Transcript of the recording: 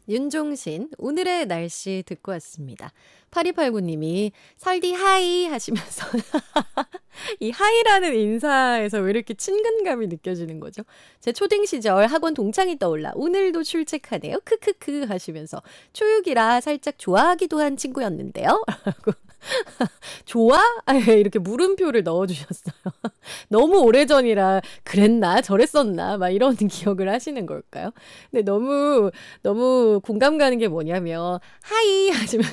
윤종신, 오늘의 날씨 듣고 왔습니다. 8289님이 설디 하이 하시면서 이 하이라는 인사에서 왜 이렇게 친근감이 느껴지는 거죠? 제 초딩 시절 학원 동창이 떠올라 오늘도 출첵하네요. 크크크 하시면서 초육이라 살짝 좋아하기도 한 친구였는데요. 라고 좋아? 아, 이렇게 물음표를 넣어주셨어요. 너무 오래전이라 그랬나 저랬었나 막 이런 기억을 하시는 걸까요? 근데 너무 공감 가는 게 뭐냐면 하이 하시면